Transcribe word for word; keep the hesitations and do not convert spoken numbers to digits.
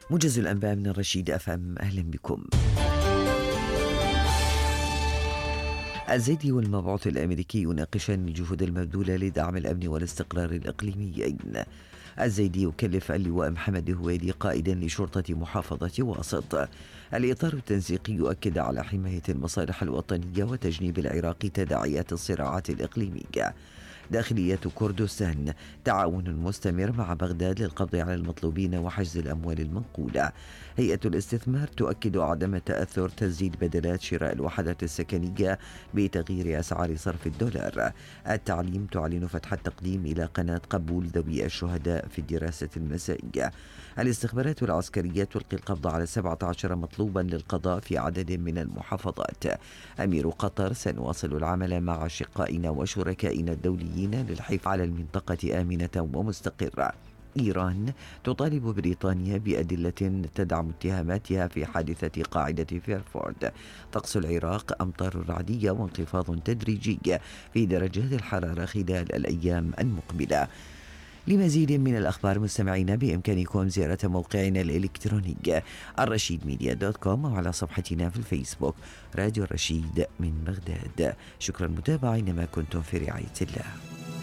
موجز الأنباء من الرشيد أف أم، أهلا بكم. الزيدي والمبعوث الأمريكي يناقشان الجهود المبذولة لدعم الأمن والاستقرار الإقليميين. الزيدي يكلف اللواء محمد هويدي قائدا لشرطة محافظة واسط. الإطار التنسيقي يؤكد على حماية المصالح الوطنية وتجنيب العراق تداعيات الصراعات الإقليمية. داخلية كردستان تعاون مستمر مع بغداد للقبض على المطلوبين وحجز الأموال المنقولة. هيئة الاستثمار تؤكد عدم تأثر تسديد بدلات شراء الوحدات السكنية بتغيير أسعار صرف الدولار. التعليم تعلن فتح التقديم إلى قناة قبول ذوي الشهداء في الدراسة المسائية. الاستخبارات العسكرية تلقي القبض على سبعة عشر مطلوبا للقضاء في عدد من المحافظات. أمير قطر: سنواصل العمل مع أشقائنا وشركائنا الدوليين للحفاظ على المنطقة آمنة ومستقرة. إيران تطالب بريطانيا بأدلة تدعم اتهاماتها في حادثة قاعدة فيرفورد. طقس العراق: أمطار رعدية وانخفاض تدريجي في درجات الحرارة خلال الأيام المقبلة. لمزيد من الأخبار مستمعينا بإمكانكم زيارة موقعنا الإلكتروني الرشيد ميديا دوت كوم أو على صفحتنا في الفيسبوك راديو الرشيد من بغداد. شكرا متابعين، ما كنتم في رعاية الله.